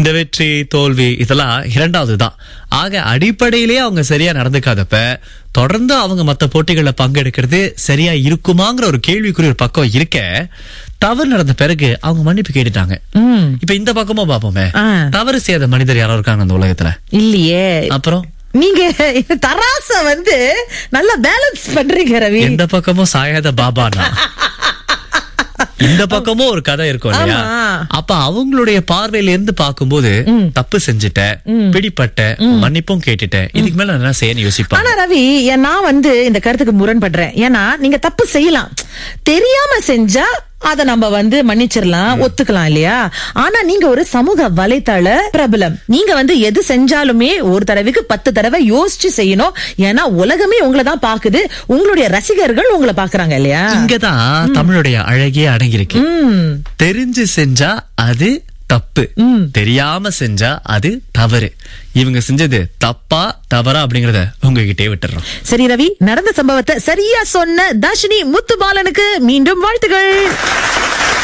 இந்த வெற்றி தோல்வி இதெல்லாம் இரண்டாவது தான். ஆக அடிப்படையிலேயே அவங்க சரியா நடந்துக்காதப்ப தொடர்ந்து அவங்க மத்த போட்டிகள்ல பங்கெடுக்கிறது சரியா இருக்குமாங்கிற ஒரு கேள்விக்குறி ஒரு பக்கம் இருக்க, தவறு நடந்த பிறகு அவங்க மன்னிப்பு கேட்டுட்டாங்க. இப்ப இந்த பக்கமா பாப்போமே, தவறு செய்யாத மனிதர் யாரோ இருக்காங்க அந்த உலகத்துல இல்லையே. அப்புறம் நீங்க தராச நல்லா பேலன்ஸ் பண்றீங்க ரவி. எந்த பக்கமும் சாயாத பாபானா இந்த பக்கமும் ஒரு கதை இருக்கும் இல்லையா? அப்ப அவங்களுடைய பார்வையில இருந்து பாக்கும்போது தப்பு செஞ்சுட்ட, பிடிப்பட்ட, மன்னிப்பும் கேட்டுட்ட, இதுக்கு மேல என்ன செய்யணும் யோசிப்பாங்க. ஆனா ரவி, நான் இந்த கருத்துக்கு முரண்படுறேன். ஏன்னா நீங்க தப்பு செய்யலாம், தெரியாம செஞ்சா அத நம்ம மன்னிச்சிடலாம், ஒத்துக்கலாம் இல்லையா? ஆனா நீங்க ஒரு சமூக வலைத்தள பிரபலம், நீங்க எது செஞ்சாலுமே ஒரு தடவைக்கு 10 தடவை யோசிச்சு செய்யணும். ஏன்னா உலகமே உங்களை தான் பாக்குது, உங்களுடைய ரசிகர்கள் உங்களை பாக்குறாங்க இல்லையா? இங்கதான் தமிழுடைய அழகே அடங்கியிருக்கு. தெரிஞ்சு செஞ்சா அது தப்பு, தெரியாம செஞ்சா அது தவறு. இவங்க செஞ்சது தப்பா தவறா அப்படிங்கறத உங்ககிட்டே விட்டுறோம். சரி ரவி, நடந்த சம்பவத்தை சரியா சொன்ன தர்ஷினி முத்துபாலனுக்கு மீண்டும் வாழ்த்துகள்.